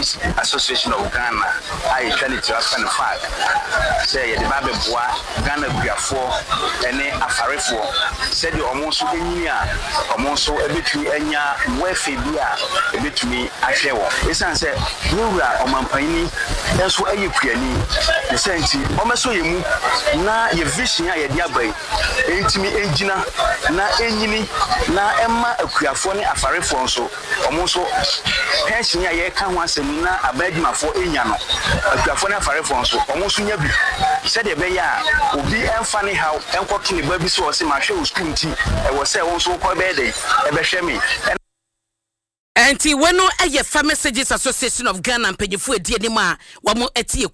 Peacekeepers Association of Ghana, I Trinity Afghan Fag. Say the Babe Bois, Ghana Biafo, and Afarefo, said you almost in year, almost a bit to Enya, Wefibia, a bit to me, I share. It's answer, Nura or Mampaini, that's why you create the sense, almost you na your vision, your diaby, me engina, na engine, na Emma, a Creafone, Afarefo, so almost pension, I can't once and na a bedma for Enyano, a Creafone, Afarefo, so almost never said a bear will be funny how and walking the baby source in my show school tea. I was say also quite bad day, a beshemi. Anti, when no a Messages Association of Ghana and Pejifu, dear Nima, one more